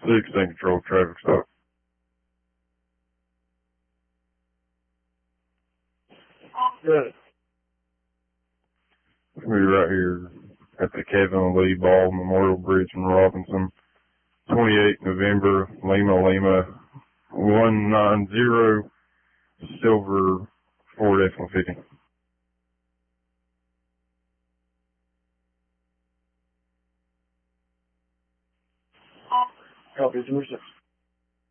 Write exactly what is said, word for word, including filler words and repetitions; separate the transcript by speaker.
Speaker 1: sixteen control traffic stop.
Speaker 2: Good.
Speaker 1: It's gonna be right here at the Kevin Lee Ball Memorial Bridge in Robinson. twenty-eighth November, Lima Lima, one nine zero, silver Ford F one fifty.
Speaker 2: Copy, two six.